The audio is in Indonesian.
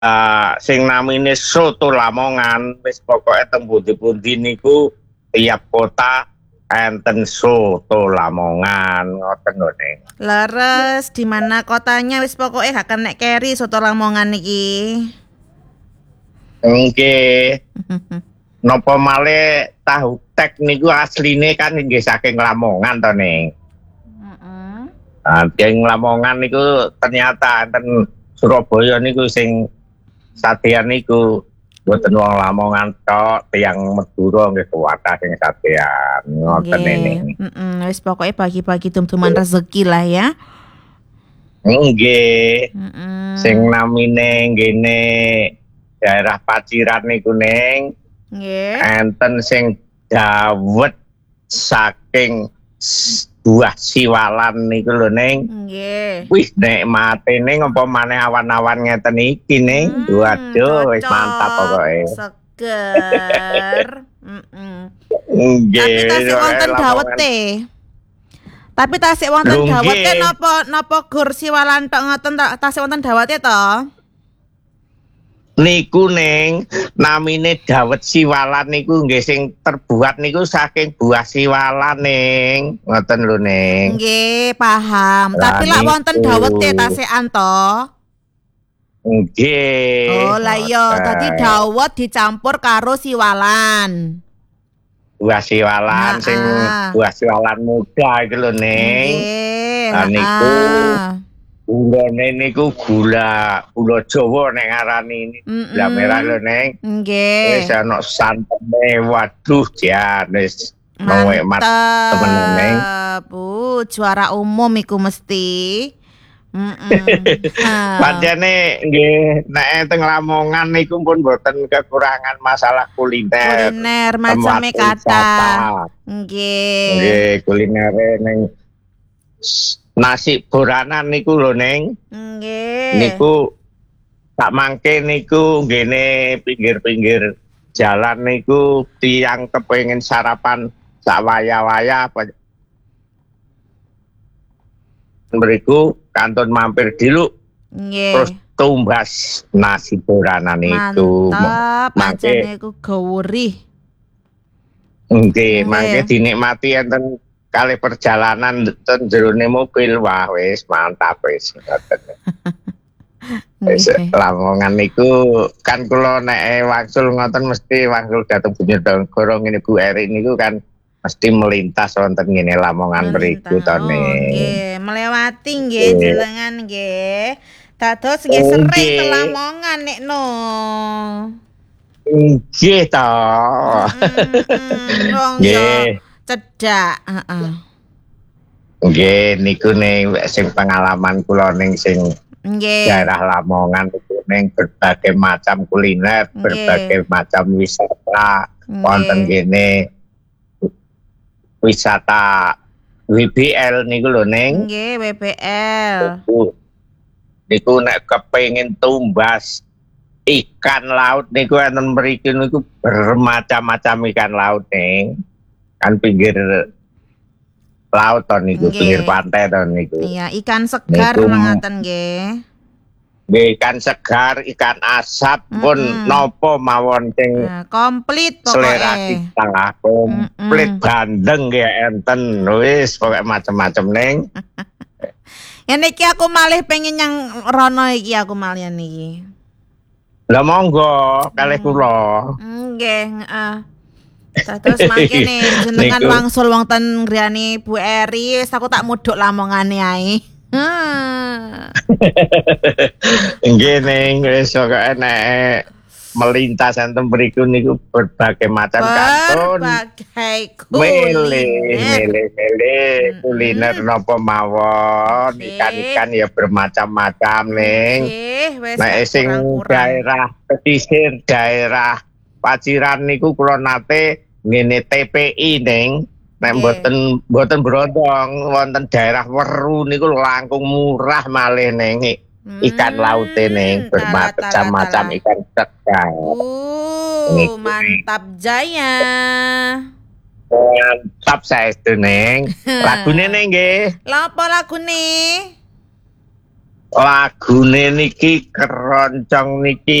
sing namine soto Lamongan wis pokoke teng pundi-pundi niku tiap kota enten soto Lamongan ngoten lho Ning. Leres di mana kotanya wis pokoke gak kena keri soto Lamongan iki. Nggih. Napa malih tahu tek niku asline kan nggih saking Lamongan to Ning. Saking Lamongan niku ternyata enten Surabaya niku sing sadean niku mboten wong Lamongan tok, tiyang Madura nggih kuwatah sing sadean. Ngoten Ning. Wis pokoke bagi-bagi tum-tuman rezeki lah ya. Nggih. Sing namine nggene daerah Paciran niku Ning. Nggih. Enten sing dawet saking buah siwalan niku lho Ning. Nggih. Wih nek matene apa maneh awan-awan ngeten iki Ning. Waduh wis mantap pokoke. Seger. Nggih. Tapi tasik wonten dawete. Tapi tasik wonten dawete napa gur siwalan tok ngoten tasik wonten dawete to? Niku Ning, namine dawet siwalan niku nggih sing terbuat niku saking buah siwalan Ning. Ngoten lho Ning. Nggih, paham. Tapi lak wonten dawete tasekan to? Nggih. Oh, lah iya, dadi dawet dicampur karo siwalan. Buah siwalan sing buah siwalan muda iki lho Ning. Nggih. Lah niku gulane niku gula Jawa nek ngarani gula merah lho Ning. Nggih. Wis ana santene, waduh jan wis mantep temen Ning. Juara umum iku mesti. Pancene nggih nek teng Lamongan niku pun boten kekurangan masalah kuliner. Kuliner macame kathah. Nggih. Nggih, kulinere ning nasi boranan niku lho Ning. Nggih. Niku tak mangke niku nggene pinggir-pinggir jalan niku tiyang kepengin sarapan sak waya-waya mriku kantun mampir dulu. Nggih. Terus tumbas nasi boranan itu. Mantap, pancene iku gawurih. Nggih, mangke dinikmati enten kali perjalanan ten jerone mobil wah wis mantap wis ngoten. Wis Lamongan niku kan kula nek wangsul ngoten mesti wangsul dhateng Bojonegoro ngene Bu Eri niku kan mesti melintas wonten ngene Lamongan mriku to nggih, melewati nggih jenengan nggih. Dados nggih sering ke Lamongan nek no. Nggih to. Nggih. Cedak, Nggih niku ning sing pengalaman kula ning sing daerah Lamongan niku ning berbagai macam kuliner, berbagai macam wisata wonten kene. Wisata WBL niku lho Ning. Nggih, WBL. Niku nek kepengin tumbas ikan laut niku enten mriki niku bermacam-macam ikan laut Ning. Kan pinggir laut to niku, pinggir pantai to niku. Iya, ikan segar ngoten nggih. Ikan segar, ikan asap pun nopo mawon sing komplit pokoke. Selera kita komplit bandeng ya enten wis pokoke macam-macam Ning. Ya niki aku malih pengen yang rono iki aku malih niki. Lah monggo kalih kula. Nggih, heeh. Terus mangkene jenengan wangsul wonten griyane Bu Eri, aku tak mudhuk Lamongane ae. Nggih Ning wis kok enek melintas enten mriku niku berbagai macam kantun. Berbagai kuliner. Kuliner napa mawon, ikan-ikan ya bermacam-macam Ning. Nek sing daerah pesisir, daerah Paciran niku kula nate ngene TPI Ning. Nek mboten brondong wonten daerah Weru niku langkung murah malih Ning. Ikan laute Ning bermacam-macam ikan segar. Mantap jaya. Mantap saestu Ning. Lagune Ning nggih. Lha apa lagune? lagune niki keroncong niki